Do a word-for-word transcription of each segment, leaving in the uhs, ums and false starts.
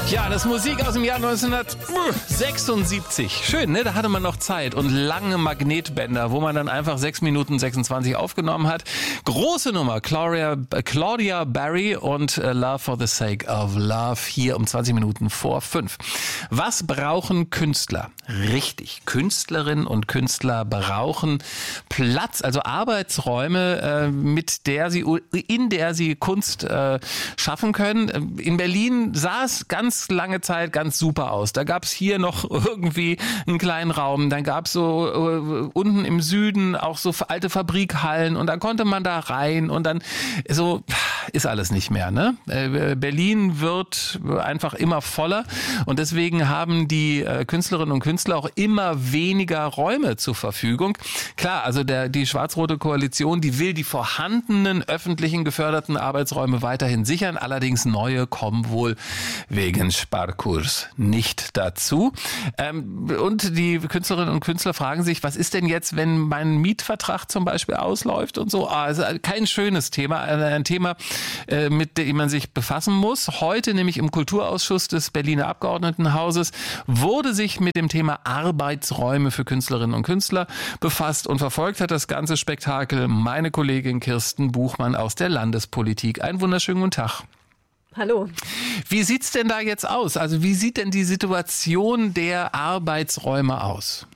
Ja, das ist Musik aus dem Jahr neunzehnhundertsechsundsiebzig. Schön, ne? Da hatte man noch Zeit und lange Magnetbänder, wo man dann einfach sechs Minuten sechsundzwanzig aufgenommen hat. Große Nummer, Claudia, Claudia Barry und uh, Love for the Sake of Love, hier um zwanzig Minuten vor fünf. Was brauchen Künstler? Richtig, Künstlerinnen und Künstler brauchen Platz, also Arbeitsräume, äh, mit der sie, in der sie Kunst äh, schaffen können. In Berlin sah es ganz lange Zeit ganz super aus. Da gab es hier noch irgendwie einen kleinen Raum, dann gab es so äh, unten im Süden auch so alte Fabrikhallen und da konnte man da rein und dann so ist alles nicht mehr, ne? Äh, Berlin wird einfach immer voller und deswegen haben die äh, Künstlerinnen und Künstler auch immer weniger Räume zur Verfügung. Klar, also der, die schwarz-rote Koalition, die will die vorhandenen öffentlichen geförderten Arbeitsräume weiterhin sichern, allerdings neue kommen wohl wegen Sparkurs nicht dazu. Ähm, und die Künstlerinnen und Künstler fragen sich, was ist denn jetzt, wenn mein Mietvertrag zum Beispiel ausläuft und so? Also kein schönes Thema, ein Thema, äh, mit dem man sich befassen muss. Heute nämlich im Kulturausschuss des Berliner Abgeordnetenhauses wurde sich mit dem Thema Arbeitsräume für Künstlerinnen und Künstler befasst und verfolgt hat das ganze Spektakel meine Kollegin Kirsten Buchmann aus der Landespolitik. Einen wunderschönen guten Tag. Hallo. Wie sieht's denn da jetzt aus? Also wie sieht denn die Situation der Arbeitsräume aus?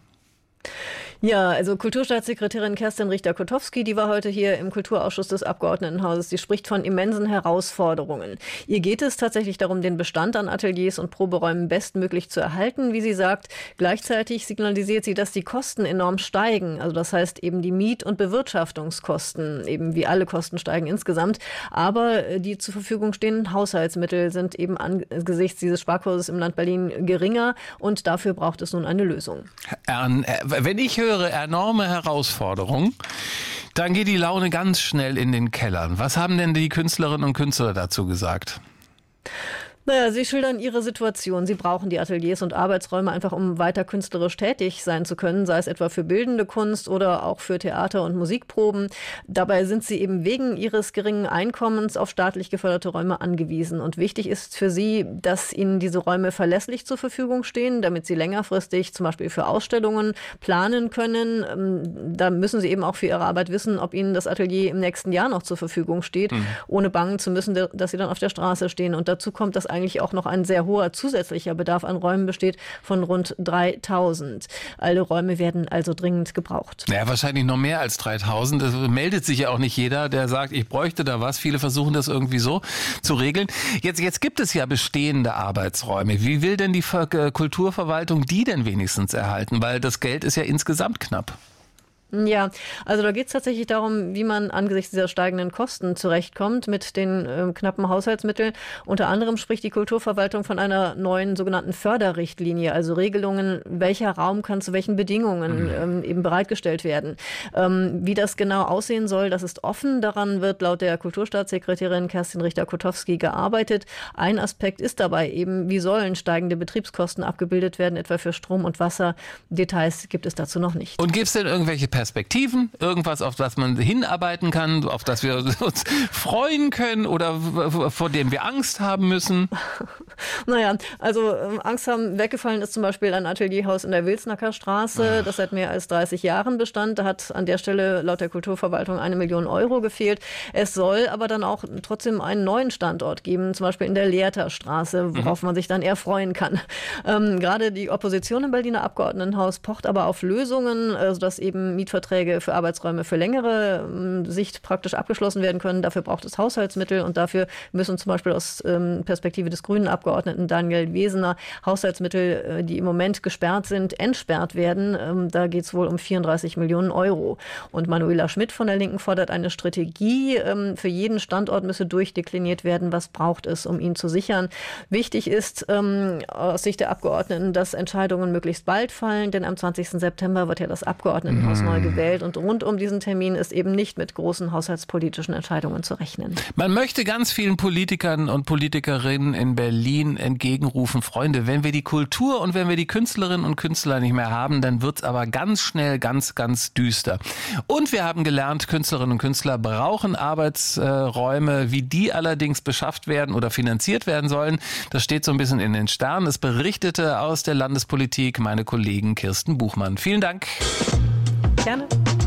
Ja, also Kulturstaatssekretärin Kerstin Richter-Kotowski, die war heute hier im Kulturausschuss des Abgeordnetenhauses. Sie spricht von immensen Herausforderungen. Ihr geht es tatsächlich darum, den Bestand an Ateliers und Proberäumen bestmöglich zu erhalten, wie sie sagt. Gleichzeitig signalisiert sie, dass die Kosten enorm steigen. Also das heißt eben die Miet- und Bewirtschaftungskosten, eben wie alle Kosten steigen insgesamt. Aber die zur Verfügung stehenden Haushaltsmittel sind eben angesichts dieses Sparkurses im Land Berlin geringer und dafür braucht es nun eine Lösung. Wenn ich höre, enorme Herausforderung, dann geht die Laune ganz schnell in den Keller. Was haben denn die Künstlerinnen und Künstler dazu gesagt? Naja, sie schildern ihre Situation. Sie brauchen die Ateliers und Arbeitsräume einfach, um weiter künstlerisch tätig sein zu können, sei es etwa für bildende Kunst oder auch für Theater- und Musikproben. Dabei sind sie eben wegen ihres geringen Einkommens auf staatlich geförderte Räume angewiesen. Und wichtig ist für sie, dass ihnen diese Räume verlässlich zur Verfügung stehen, damit sie längerfristig zum Beispiel für Ausstellungen planen können. Da müssen sie eben auch für ihre Arbeit wissen, ob ihnen das Atelier im nächsten Jahr noch zur Verfügung steht, mhm. ohne bangen zu müssen, dass sie dann auf der Straße stehen. Und dazu kommt, dass eigentlich auch noch ein sehr hoher zusätzlicher Bedarf an Räumen besteht von rund dreitausend. Alle Räume werden also dringend gebraucht. Ja, wahrscheinlich noch mehr als dreitausend. Es meldet sich ja auch nicht jeder, der sagt, ich bräuchte da was. Viele versuchen das irgendwie so zu regeln. Jetzt, jetzt gibt es ja bestehende Arbeitsräume. Wie will denn die Kulturverwaltung die denn wenigstens erhalten? Weil das Geld ist ja insgesamt knapp. Ja, also da geht es tatsächlich darum, wie man angesichts dieser steigenden Kosten zurechtkommt mit den äh, knappen Haushaltsmitteln. Unter anderem spricht die Kulturverwaltung von einer neuen sogenannten Förderrichtlinie, also Regelungen, welcher Raum kann zu welchen Bedingungen mhm. ähm, eben bereitgestellt werden. Ähm, wie das genau aussehen soll, das ist offen. Daran wird laut der Kulturstaatssekretärin Kerstin Richter-Kotowski gearbeitet. Ein Aspekt ist dabei eben, wie sollen steigende Betriebskosten abgebildet werden, etwa für Strom und Wasser. Details gibt es dazu noch nicht. Und gibt es denn irgendwelche Perspektiven, irgendwas, auf das man hinarbeiten kann, auf das wir uns freuen können oder vor dem wir Angst haben müssen? Naja, also Angst haben, weggefallen ist zum Beispiel ein Atelierhaus in der Wilsnacker Straße, Ach. das seit mehr als dreißig Jahren bestand. Da hat an der Stelle laut der Kulturverwaltung eine Million Euro gefehlt. Es soll aber dann auch trotzdem einen neuen Standort geben, zum Beispiel in der Lehrter Straße, worauf mhm. man sich dann eher freuen kann. Ähm, gerade die Opposition im Berliner Abgeordnetenhaus pocht aber auf Lösungen, sodass eben Mietverträge für Arbeitsräume für längere ähm, Sicht praktisch abgeschlossen werden können. Dafür braucht es Haushaltsmittel und dafür müssen zum Beispiel aus ähm, Perspektive des grünen Abgeordneten Daniel Wesener Haushaltsmittel, äh, die im Moment gesperrt sind, entsperrt werden. Ähm, da geht es wohl um vierunddreißig Millionen Euro. Und Manuela Schmidt von der Linken fordert eine Strategie. Ähm, für jeden Standort müsse durchdekliniert werden, was braucht es, um ihn zu sichern. Wichtig ist ähm, aus Sicht der Abgeordneten, dass Entscheidungen möglichst bald fallen, denn am zwanzigsten September wird ja das Abgeordnetenhaus neu Mal gewählt. Und rund um diesen Termin ist eben nicht mit großen haushaltspolitischen Entscheidungen zu rechnen. Man möchte ganz vielen Politikern und Politikerinnen in Berlin entgegenrufen, Freunde, wenn wir die Kultur und wenn wir die Künstlerinnen und Künstler nicht mehr haben, dann wird's aber ganz schnell ganz, ganz düster. Und wir haben gelernt, Künstlerinnen und Künstler brauchen Arbeitsräume. Wie die allerdings beschafft werden oder finanziert werden sollen, das steht so ein bisschen in den Sternen. Es berichtete aus der Landespolitik meine Kollegin Kirsten Buchmann. Vielen Dank. Gerne.